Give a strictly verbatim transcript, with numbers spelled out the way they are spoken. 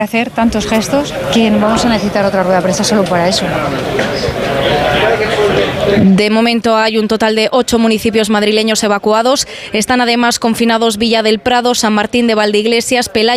hacer tantos gestos que vamos a necesitar otra rueda de prensa solo para eso. De momento hay un total de ocho municipios madrileños evacuados. Están además confinados Villa del Prado, San Martín de Valdeiglesias, Pelayo